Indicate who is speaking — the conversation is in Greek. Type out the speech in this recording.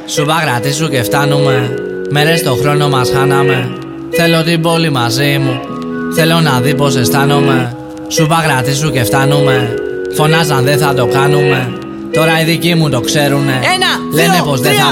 Speaker 1: Σου παγρατήσου και φτάνουμε. Μέρες στο χρόνο μας χάναμε. Θέλω την πόλη μαζί μου. Θέλω να δει πως αισθάνομαι. Σου παγρατήσου και φτάνουμε. Φωνάζαν δεν θα το κάνουμε. Τώρα οι δικοί μου το ξέρουνε.
Speaker 2: Ένα,
Speaker 1: λένε
Speaker 2: δύο,
Speaker 1: πως δεν θα